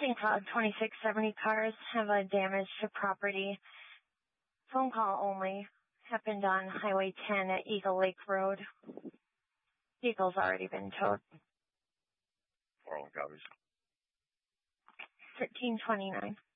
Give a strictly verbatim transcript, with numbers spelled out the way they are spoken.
Saint Cloud twenty-six seventy cars have a damage to property. Phone call only. Happened on Highway ten at Eagle Lake Road. Vehicle's already been towed. four oh one copies. thirteen twenty-nine.